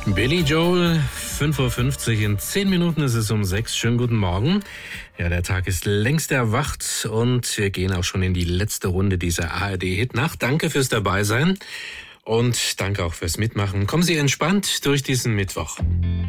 Billy Joel, 5:50 Uhr, in 10 Minuten ist es um 6. Schönen guten Morgen. Ja, der Tag ist längst erwacht und wir gehen auch schon in die letzte Runde dieser ARD-Hit-Nacht. Danke fürs Dabeisein und danke auch fürs Mitmachen. Kommen Sie entspannt durch diesen Mittwoch.